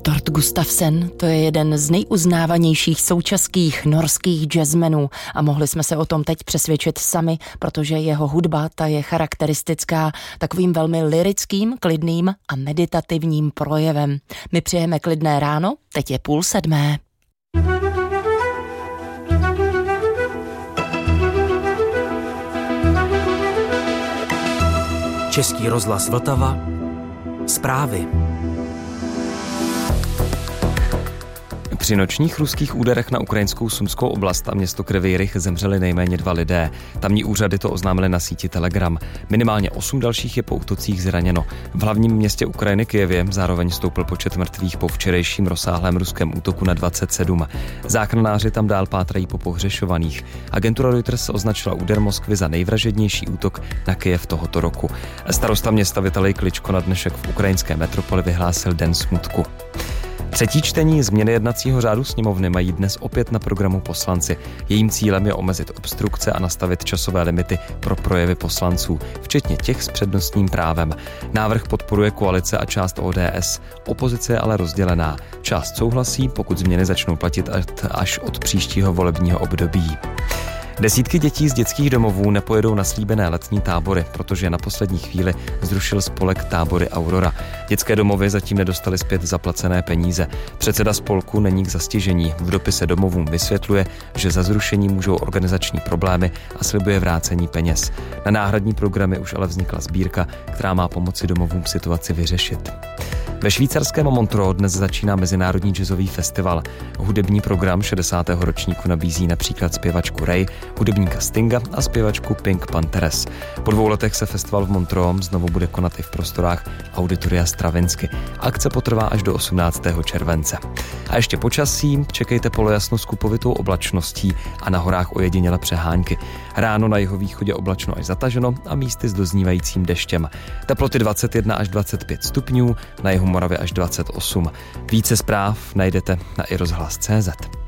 Tord Gustafsson, to je jeden z nejuznávanějších současných norských jazzmenů a mohli jsme se o tom teď přesvědčit sami, protože jeho hudba ta je charakteristická takovým velmi lyrickým, klidným a meditativním projevem. My přejeme klidné ráno, teď je 6:30. Český rozhlas Vltava. Zprávy. Při nočních ruských úderech na ukrajinskou Sumskou oblast a město Kryvyi Rih zemřeli nejméně 2 lidé. Tamní úřady to oznámily na síti Telegram. Minimálně 8 dalších je po útocích zraněno. V hlavním městě Ukrajiny Kyjevě zároveň stoupl počet mrtvých po včerejším rozsáhlém ruském útoku na 27. Záchranáři tam dál pátrají po pohřešovaných. Agentura Reuters označila úder Moskvy za nejvražednější útok na Kyjev tohoto roku. Starosta města Vitalij Kličko na dnešek v ukrajinské metropoli vyhlásil den smutku. Třetí čtení změny jednacího řádu sněmovny mají dnes opět na programu poslanci. Jejím cílem je omezit obstrukce a nastavit časové limity pro projevy poslanců, včetně těch s přednostním právem. Návrh podporuje koalice a část ODS. Opozice je ale rozdělená. Část souhlasí, pokud změny začnou platit až od příštího volebního období. Desítky dětí z dětských domovů nepojedou na slíbené letní tábory, protože na poslední chvíli zrušil spolek Tábory Aurora. Dětské domovy zatím nedostaly zpět zaplacené peníze. Předseda spolku není k zastěžení. V dopise domovům vysvětluje, že za zrušení můžou organizační problémy a slibuje vrácení peněz. Na náhradní programy už ale vznikla sbírka, která má pomoci domovům situaci vyřešit. Ve švýcarském Montreux dnes začíná Mezinárodní jazzový festival. Hudební program 60. ročníku nabízí například zpěvačku Ray, hudebníka Stinga a zpěvačku Pink Panthers. Po 2 letech se festival v Montreux znovu bude konat i v prostorách Auditoria Stravinsky. Akce potrvá až do 18. července. A ještě počasí, čekejte polojasno s kupovitou oblačností a na horách ojediněle přehánky. Ráno na jihovýchodě oblačno až zataženo a místy s doznívajícím deštěm. Teploty 21 až 25 stupňů, na jihu Moravy až 28. Více zpráv najdete na iRozhlas.cz.